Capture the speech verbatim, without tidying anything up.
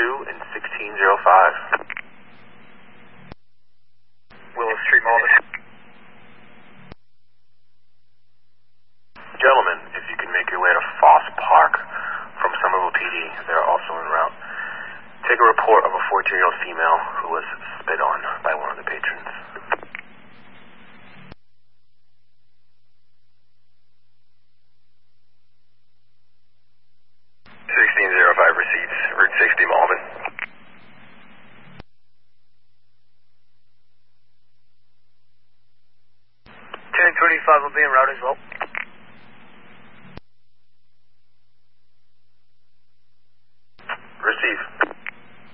two and sixteen oh five. Willow Street, Malden. Gentlemen, if you can make your way to Foss Park from Somerville P D, they're also en route. Take a report of a fourteen-year-old female who was spit on by one of the patrons. sixteen oh five receipts, Route sixty, Malden. ten twenty-five will be en route as well.